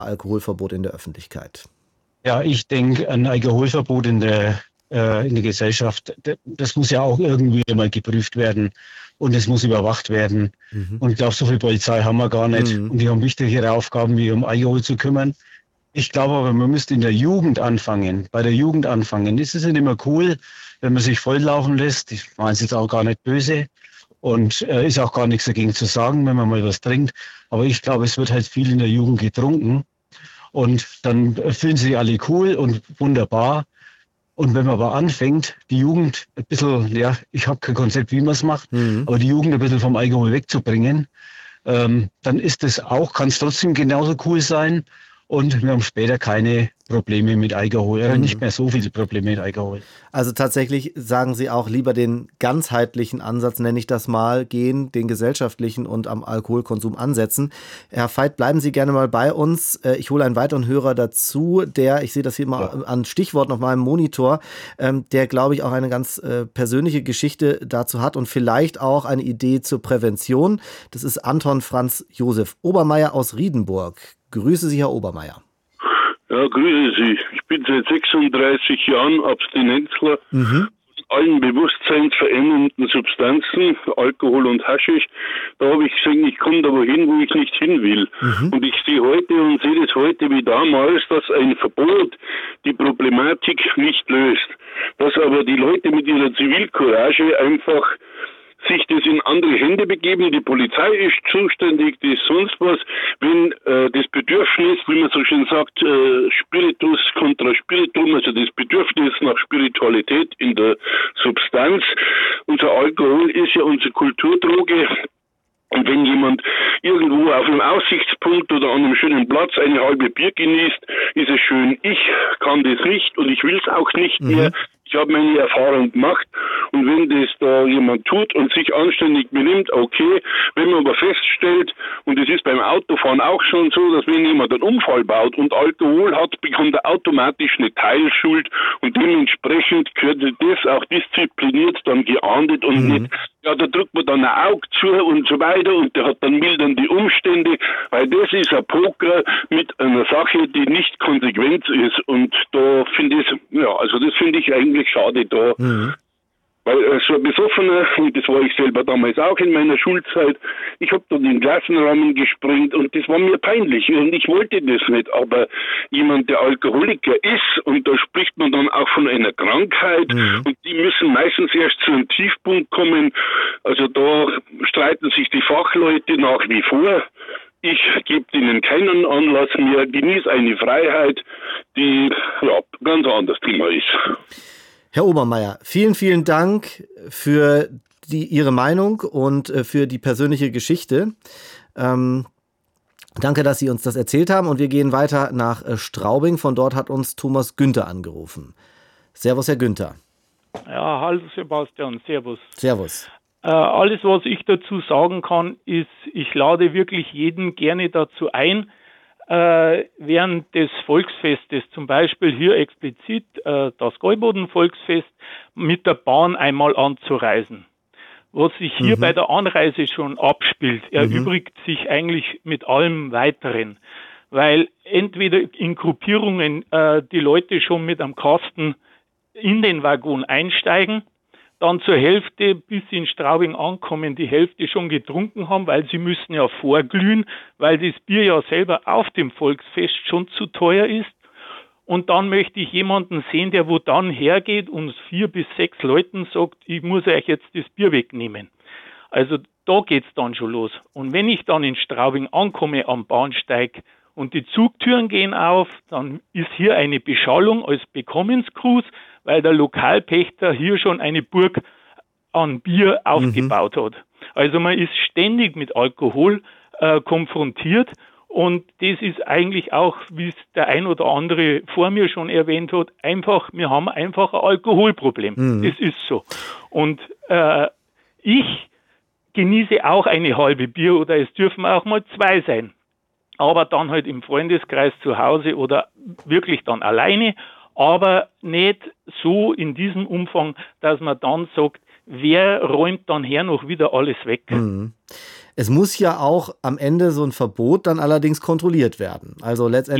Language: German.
Alkoholverbot in der Öffentlichkeit? Ja, ich denke, ein Alkoholverbot in der Gesellschaft, das muss ja auch irgendwie mal geprüft werden und es muss überwacht werden. Mhm. Und ich glaube, so viel Polizei haben wir gar nicht. Mhm. Und die haben wichtigere Aufgaben, wie um Alkohol zu kümmern. Ich glaube aber, man müsste in der Jugend anfangen, bei der Jugend anfangen. Es ist nicht immer cool, wenn man sich volllaufen lässt. Ich meine es jetzt auch gar nicht böse und ist auch gar nichts dagegen zu sagen, wenn man mal was trinkt. Aber ich glaube, es wird halt viel in der Jugend getrunken und dann fühlen sich alle cool und wunderbar. Und wenn man aber anfängt, die Jugend ein bisschen, ja, ich habe kein Konzept, wie man es macht, Mhm. aber die Jugend ein bisschen vom Alkohol wegzubringen, dann ist es auch, kann es trotzdem genauso cool sein. Und wir haben später keine Probleme mit Alkohol, nicht Mhm. mehr so viele Probleme mit Alkohol. Also tatsächlich sagen Sie auch lieber den ganzheitlichen Ansatz, nenne ich das mal, gehen, den gesellschaftlichen und am Alkoholkonsum ansetzen. Herr Veit, bleiben Sie gerne mal bei uns. Ich hole einen weiteren Hörer dazu, der, ich sehe das hier Ja. mal an Stichwort noch mal im Monitor, der, glaube ich, auch eine ganz persönliche Geschichte dazu hat und vielleicht auch eine Idee zur Prävention. Das ist Anton Franz Josef Obermeier aus Riedenburg. Grüße Sie, Herr Obermeier. Ja, grüße Sie. Ich bin seit 36 Jahren Abstinenzler Mhm. von allen bewusstseinsverändernden Substanzen, Alkohol und Haschisch. Da habe ich gesagt, ich komme da wohin, wo ich nicht hin will. Mhm. Und ich sehe heute und sehe das heute wie damals, dass ein Verbot die Problematik nicht löst. Dass aber die Leute mit ihrer Zivilcourage einfach sich das in andere Hände begeben. Die Polizei ist zuständig, das sonst was. Wenn das Bedürfnis, wie man so schön sagt, Spiritus contra Spiritum, also das Bedürfnis nach Spiritualität in der Substanz. Unser Alkohol ist ja unsere Kulturdroge. Und wenn jemand irgendwo auf einem Aussichtspunkt oder an einem schönen Platz eine halbe Bier genießt, ist es schön. Ich kann das nicht und ich will es auch nicht mehr. Ich habe meine Erfahrung gemacht und wenn das da jemand tut und sich anständig benimmt, okay. Wenn man aber feststellt, und es ist beim Autofahren auch schon so, dass wenn jemand einen Unfall baut und Alkohol hat, bekommt er automatisch eine Teilschuld und dementsprechend gehört das auch diszipliniert dann geahndet und nicht, ja, da drückt man dann ein Auge zu und so weiter und der hat dann mildernde Umstände, weil das ist ein Poker mit einer Sache, die nicht konsequent ist und da finde ich, ja, also das finde ich eigentlich schade da. Weil so ein Besoffener, und das war ich selber damals auch in meiner Schulzeit, ich habe da den Klassenrahmen gesprengt und das war mir peinlich und ich wollte das nicht, aber jemand, der Alkoholiker ist und da spricht man dann auch von einer Krankheit und die müssen meistens erst zu einem Tiefpunkt kommen, also da streiten sich die Fachleute nach wie vor. Ich gebe ihnen keinen Anlass mehr, genieße eine Freiheit, die ja ganz anderes Thema ist. Herr Obermeier, vielen, vielen Dank für Ihre Meinung und für die persönliche Geschichte. Danke, dass Sie uns das erzählt haben und wir gehen weiter nach Straubing. Von dort hat uns Thomas Günther angerufen. Servus, Herr Günther. Ja, hallo Sebastian, servus. Servus. Alles, was ich dazu sagen kann, ist, ich lade wirklich jeden gerne dazu ein, während des Volksfestes, zum Beispiel hier explizit das Gäuboden-Volksfest, mit der Bahn einmal anzureisen. Was sich hier bei der Anreise schon abspielt, erübrigt sich eigentlich mit allem Weiteren, weil entweder in Gruppierungen die Leute schon mit einem Kasten in den Waggon einsteigen, dann zur Hälfte bis in Straubing ankommen, die Hälfte schon getrunken haben, weil sie müssen ja vorglühen, weil das Bier ja selber auf dem Volksfest schon zu teuer ist. Und dann möchte ich jemanden sehen, der wo dann hergeht und 4 bis 6 Leuten sagt, ich muss euch jetzt das Bier wegnehmen. Also da geht's dann schon los. Und wenn ich dann in Straubing ankomme am Bahnsteig und die Zugtüren gehen auf, dann ist hier eine Beschallung als Bekommensgruß, weil der Lokalpächter hier schon eine Burg an Bier aufgebaut hat. Also man ist ständig mit Alkohol konfrontiert und das ist eigentlich auch, wie es der ein oder andere vor mir schon erwähnt hat, wir haben einfach ein Alkoholproblem. Das ist so. Und ich genieße auch eine halbe Bier oder es dürfen auch mal 2 sein. Aber dann halt im Freundeskreis zu Hause oder wirklich dann alleine, aber nicht so in diesem Umfang, dass man dann sagt, wer räumt dann her noch wieder alles weg? Es muss ja auch am Ende so ein Verbot dann allerdings kontrolliert werden. Also letztendlich